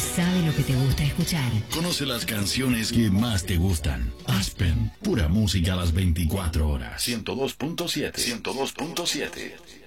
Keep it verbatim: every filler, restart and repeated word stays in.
sabe lo que te gusta escuchar. Conoce las canciones que más te gustan. Aspen, pura música a las veinticuatro horas. ciento dos punto siete. ciento dos punto siete.